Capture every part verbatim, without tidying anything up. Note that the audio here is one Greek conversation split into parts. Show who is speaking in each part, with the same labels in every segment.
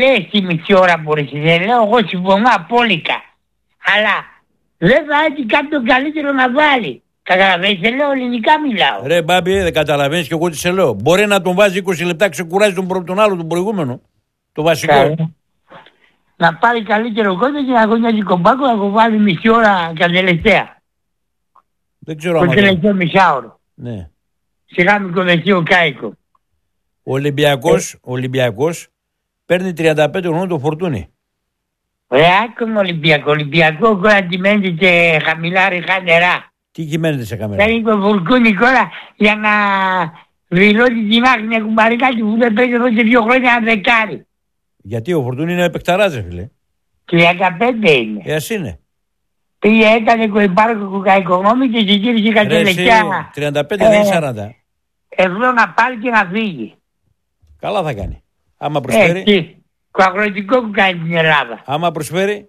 Speaker 1: Εσύ μισή ώρα μπορείς, δεν λέω, εγώ συμφωνώ απόλυτα. Αλλά δεν θα έχει κάποιον καλύτερο να βάλει. Καταλαβαίνεις, δεν λέω, ελληνικά μιλάω.
Speaker 2: Ρε Μπάμπη, δεν καταλαβαίνεις και εγώ τι σε λέω. Μπορεί να τον βάζει είκοσι λεπτά, ξεκουράζει τον, προ... τον άλλο, τον προηγούμενο. Το βασικό.
Speaker 1: Καλή. Να πάρει καλύτερο κόντα και να γωνιάζει κομπάκο να το βάλει μισή ώρα κατελευταία.
Speaker 2: Δεν ξέρω
Speaker 1: το
Speaker 2: αν.
Speaker 1: Το τελευταίο μισάωρο.
Speaker 2: Ναι.
Speaker 1: Σιγά μικροδεχείο κάικο.
Speaker 2: Ο Ολυμπιακός, ε. Ολυμπιακός παίρνει τριάντα πέντε χρονών το Φορτούνι.
Speaker 1: Ρε άκομο Ολυμπιακό. Ολυμπιακό κόρα κυμαίνεται και χαμηλά ριχά νερά.
Speaker 2: Τι κυμαίνεται σε καμέρα.
Speaker 1: Παίρνει το Φορτούνι κόρα για να δηλώσει την άκρη κουμπαρικάκι που δεν παίζει εδώ και δύο χρόνια ένα δεκάρι.
Speaker 2: Γιατί ο Φορτούνι είναι παικταράς, ρε φίλε.
Speaker 1: τριάντα πέντε είναι.
Speaker 2: Ε, ας είναι.
Speaker 1: Πήγε, έκανε κοϊπάρκο κουκαϊκονόμη και γύρισε κατελεκιά.
Speaker 2: τριάντα πέντε δεν είναι σαράντα.
Speaker 1: Εδώ να πάρει και να φύγει.
Speaker 2: Καλά θα κάνει. Άμα προσφέρει.
Speaker 1: Ε, τι. Το αγροτικό που κάνει την Ελλάδα.
Speaker 2: Άμα προσφέρει.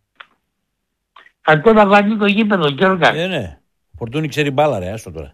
Speaker 1: Αυτό θα βάλει το γήπεδο, Γιώργα.
Speaker 2: Ε, ναι. Φορτούνι ξέρει μπάλα, ρε, άστο τώρα.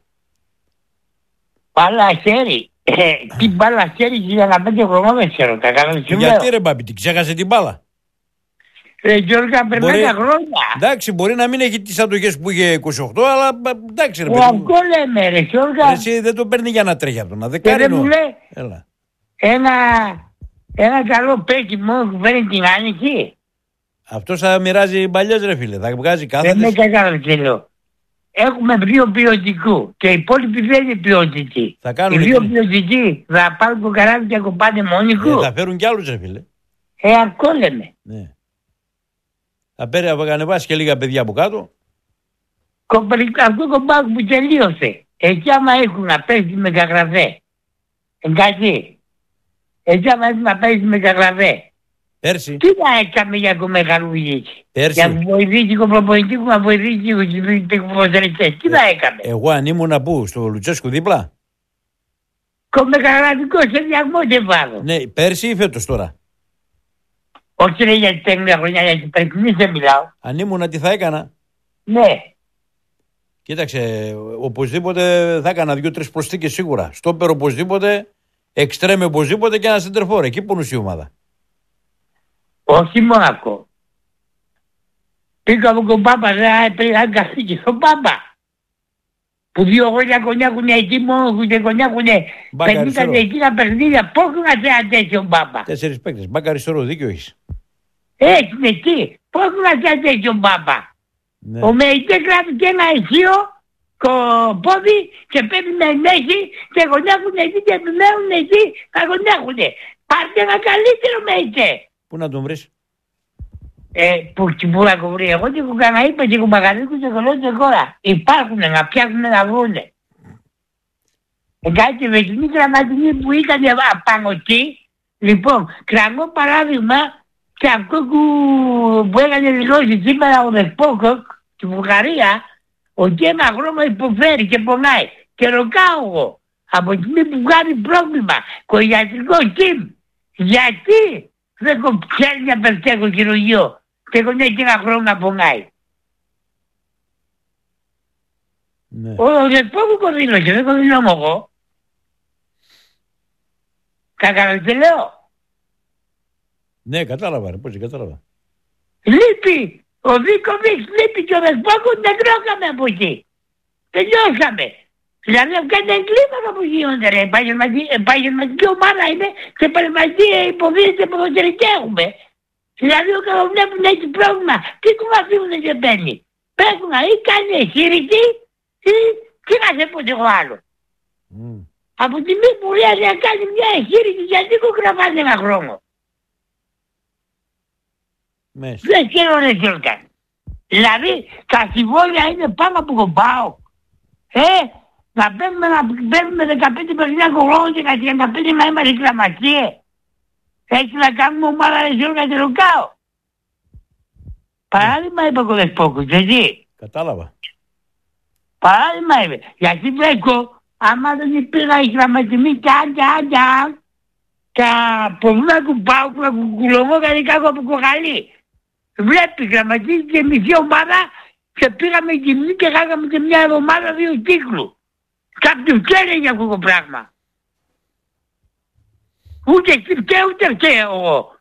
Speaker 1: Μπάλα χέρι. Ε, τι μπάλα χέρι τριάντα πέντε χρονών δεν ξέρω. Τα κάνω
Speaker 2: γιατί ρε Μπάμπη, την ξέχασε την μπάλα.
Speaker 1: Ρε Γιώργα, περνάει τα χρόνια.
Speaker 2: Εντάξει, μπορεί να μην έχει τις αντοχές που είχε είκοσι οκτώ, αλλά εντάξει ρε
Speaker 1: παιδί. Αυτό λέμε ρε Γιώργα.
Speaker 2: Εσύ δεν τον παίρνει για να τρέχει αυτό, να δεκάρει.
Speaker 1: Δεν μου λέει ένα, ένα καλό παίκι μόνο που φέρνει την άνοιξη.
Speaker 2: Αυτός θα μοιράζει μπαλιές ρε φίλε, θα βγάζει κάθε.
Speaker 1: Δεν με κατάλαβε τι λέω. Έχουμε δύο ποιοτικού και οι υπόλοιποι δεν είναι ποιοτικοί. Οι δύο ποιοτικοί θα πάρουν το καράβι και κοπάνε μόνοι του.
Speaker 2: Ε, θα φέρουν κι άλλους ρε φίλε.
Speaker 1: Ε, αυτό λέμε.
Speaker 2: Ναι. Θα πέρει να ανεβάσει και λίγα παιδιά από κάτω.
Speaker 1: Αυτό το μπάκ που τελείωσε. Εκεί άμα έχουν να παίζει με καγραφέ. Εντάξει. Εκεί άμα έχουν να παίζει με καγραφέ.
Speaker 2: Πέρσι.
Speaker 1: Τι να έκαμε για το μεγαλούγηση.
Speaker 2: Πέρσι.
Speaker 1: Για να βοηθήσει το προπονητή που να βοηθήσει τους ποδοσφαιριστές. Τι να έκαμε.
Speaker 2: Εγώ αν ήμουν πού, στο Λουτσέσκου δίπλα.
Speaker 1: Το μεγαλαντικό σε διαγμό δεν βάλω.
Speaker 2: Ναι, πέρσι ή φέτος τώρα.
Speaker 1: Όχι ρε για την τέχνη χρονιά, για την περσινή δεν μιλάω.
Speaker 2: Αν ήμουν τι θα έκανα.
Speaker 1: Ναι.
Speaker 2: Κοίταξε, οπωσδήποτε θα έκανα δύο-τρεις προσθήκες σίγουρα. Στόπερ οπωσδήποτε, εξτρέμ οπωσδήποτε και ένα σεντερφόρ. Εκεί πονούσε η ομάδα.
Speaker 1: Όχι Μονακό. Πήγα από τον Πάπα, δεν αγκαστήκε στον Πάπα. Που δύο χρόνια κονιάκουνε εκεί μόνο και κονιάκουνε πενήντα εκείνα παιχνίδια. Πώς να σε ένα τέτοιο Πάπα.
Speaker 2: Τέσσερις παίκτες. Μπάκα αριστερό, δίκιο έχεις.
Speaker 1: Έτσι είναι εκεί. Πώς να σε ένα τέτοιο Πάπα. Ναι. Ο Μεϊτέ γράφει και ένα ησύο το πόδι και παίρνει με μέση και γονιάκουνε εκεί και επιμένουν εκεί να γονιάκουνε. Πάρτε ένα καλύτερο Μεϊτέ.
Speaker 2: Πού να τον βρεις.
Speaker 1: Ε, που, που να τον βρει. Εγώ και που κανένα είπα και που μαγαλίκου και κολόντια χώρα. Υπάρχουν να πιάσουν να βρούνε. Εντάξει, με την γραμματινή που ήταν απάνω εκεί. Λοιπόν, κρατώ παράδειγμα και αυτό που, που έκανε δηλώσει σήμερα ο Δεσπόκοκ στη Βουλγαρία, ότι ένα χρώμα υποφέρει και πονάει. Και ρωτάω εγώ, από τη στιγμή που κάνει πρόβλημα, το ιατρικό team, γιατί δεν ξέρει να περτέχω χειρουργείο και τον έχει ένα χρόνο να πονάει.
Speaker 2: Ναι.
Speaker 1: Ο Δεσπόκοκ το δήλωσε, δεν το δηλώνω εγώ. Κατάλαβε λέω.
Speaker 2: Ναι, κατάλαβα ρε, πώς δεν κατάλαβα.
Speaker 1: Λείπει, ο Δίκοβιτς λείπει και ο Δεσπόκοκ δεν τρώγαμε από εκεί. Τελειώσαμε. Δηλαδή αυτά είναι εγκλήματα που γίνονται ρε, επαγγελματική ομάδα είναι και επαγγελματική υποδίαιται ποδοσφαιρική έχουμε. Δηλαδή όταν βλέπουν έχει πρόβλημα, τι του αφήνουν και παίρνει. Πέφτουν ή κάνει εγχείρηση ή τι να σε πω εγώ άλλο. Mm. Από τη στιγμή που λέει να κάνει μια εγχείρηση γιατί του κρατάνε ένα χρόνο.
Speaker 2: Μέσα.
Speaker 1: Δεν ξέρω ρε Γιώργα. Δηλαδή τα συμβόλια είναι πάνω από τον ΠΑΟΚ. Ε, να παίρνουμε, να παίρνουμε δεκαπέντε παιχνίδια χρόνο και να τριάντα πέντε να είμαστε κλαματιέ. Έτσι να κάνουμε ομάδα ρε Γιώργα και ρωτάω. Παράδειγμα είπε ο Δεσπόκος, έτσι.
Speaker 2: Κατάλαβα.
Speaker 1: Παράδειγμα είπε. Γιατί βλέπω, άμα δεν υπήρχαν οι γραμματιμοί και άντε άντε άντε, τα πολλά του ΠΑΟΚ να κουκουλωμόταν κάπου από κοκαλί. Βλέπει γραμματική και μισή ομάδα και πήγαμε γυμνή και χάγαμε και μια εβδομάδα δύο κύκλου. Κάποιους έλεγε αυτό το πράγμα. Ούτε και ούτε φταίω εγώ.